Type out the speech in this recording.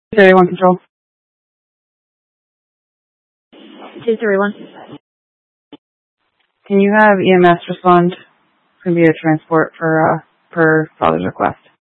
231 control. 231. Can you have EMS respond via transport for per father's request?